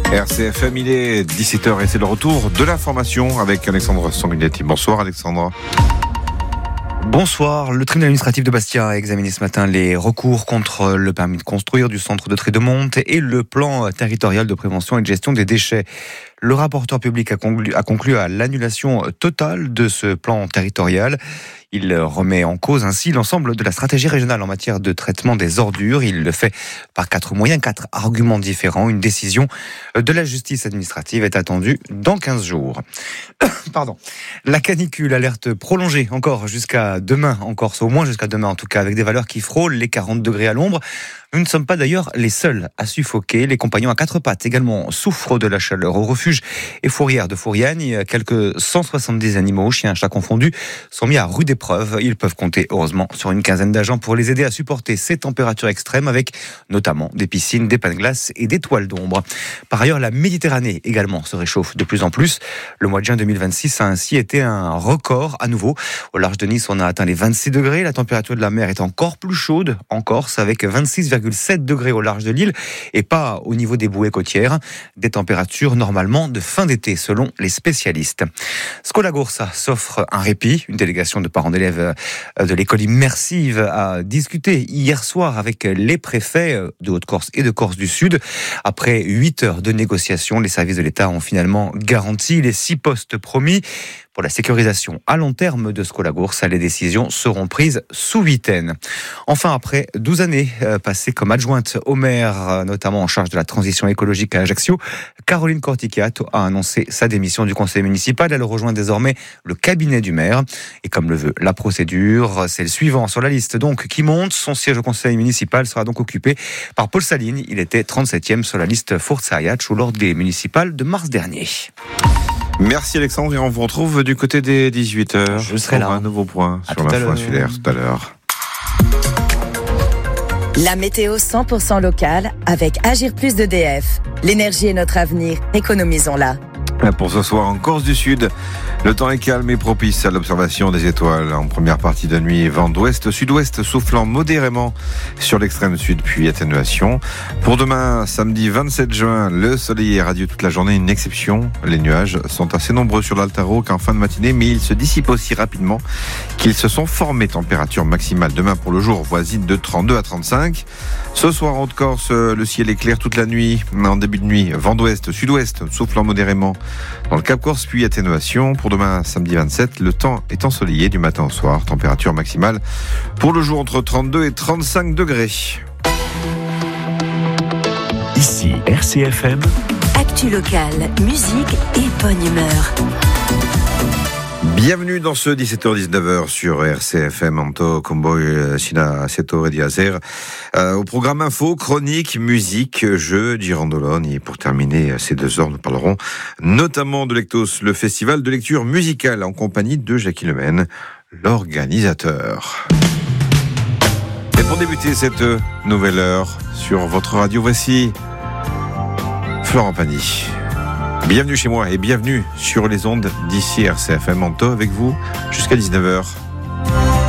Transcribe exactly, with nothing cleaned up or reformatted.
R C F M, il est dix-sept heures et c'est le retour de l'information avec Alexandre Sanguinetti. Bonsoir Alexandre. Bonsoir. Le tribunal administratif de Bastia a examiné ce matin les recours contre le permis de construire du centre de tri de Monte et le plan territorial de prévention et de gestion des déchets. Le rapporteur public a conclu, a conclu à l'annulation totale de ce plan territorial. Il remet en cause ainsi l'ensemble de la stratégie régionale en matière de traitement des ordures. Il le fait par quatre moyens, quatre arguments différents. Une décision de la justice administrative est attendue dans quinze jours. Pardon. La canicule, alerte prolongée encore jusqu'à demain, en Corse, au moins jusqu'à demain en tout cas, avec des valeurs qui frôlent les quarante degrés à l'ombre. Nous ne sommes pas d'ailleurs les seuls à suffoquer. Les compagnons à quatre pattes également souffrent de la chaleur. Au refuge et fourrière de Fouriagne, quelques cent soixante-dix animaux, chiens, chats confondus, sont mis à rude épreuve. Ils peuvent compter heureusement sur une quinzaine d'agents pour les aider à supporter ces températures extrêmes avec notamment des piscines, des pains de glace et des toiles d'ombre. Par ailleurs, la Méditerranée également se réchauffe de plus en plus. Le mois de juin deux mille vingt-six a ainsi été un record à nouveau. Au large de Nice, on a atteint les vingt-six degrés. La température de la mer est encore plus chaude en Corse avec vingt-six virgule sept degrés au large de l'île et pas au niveau des bouées côtières. Des températures normalement de fin d'été selon les spécialistes. Scolagoursa s'offre un répit. Une délégation de parents d'élèves de l'école immersive a discuté hier soir avec les préfets de Haute-Corse et de Corse du Sud. Après huit heures de négociations, les services de l'État ont finalement garanti les six postes promis. Pour la sécurisation à long terme de Scolagoursa, les décisions seront prises sous huitaine. Enfin, après douze années passées comme adjointe au maire, notamment en charge de la transition écologique à Ajaccio, Caroline Cortichiato a annoncé sa démission du conseil municipal. Elle rejoint désormais le cabinet du maire. Et comme le veut la procédure, c'est le suivant sur la liste donc qui monte. Son siège au conseil municipal sera donc occupé par Paul Saline. Il était trente-septième sur la liste Forza Ajaccio lors des municipales de mars dernier. Merci Alexandre et on vous retrouve du côté des dix-huit heures. Je serai là. Un nouveau point à sur l'info insulaire tout à l'heure. La météo cent pour cent locale avec Agir Plus d'E D F. L'énergie est notre avenir, économisons-la. Pour ce soir en Corse du Sud, le temps est calme et propice à l'observation des étoiles. En première partie de nuit, vent d'ouest-sud-ouest soufflant modérément sur l'extrême sud, puis atténuation. Pour demain, samedi vingt-sept juin, le soleil est radieux toute la journée, une exception. Les nuages sont assez nombreux sur l'Altaro qu'en fin de matinée, mais ils se dissipent aussi rapidement qu'ils se sont formés. Température maximale demain pour le jour voisine de trente-deux à trente-cinq. Ce soir en Haute-Corse, le ciel est clair toute la nuit. En début de nuit, vent d'ouest-sud-ouest soufflant modérément dans le Cap Corse, puis atténuation. Pour demain, samedi vingt-sept, le temps est ensoleillé du matin au soir. Température maximale pour le jour entre trente-deux et trente-cinq degrés. Ici R C F M. Actu locale, musique et bonne humeur. Bienvenue dans ce dix-sept heures dix-neuf heures sur R C F M. Anto Comboy, Sina Seto et Azer. Euh, au programme info, chronique, musique, jeux, girandolone. Et pour terminer ces deux heures, nous parlerons notamment de Lectos, le festival de lecture musicale en compagnie de Jackie Lemaine, l'organisateur. Et pour débuter cette nouvelle heure sur votre radio, voici Florent Pagny. Bienvenue chez moi et bienvenue sur les ondes d'ici R C F M Anto avec vous jusqu'à dix-neuf heures.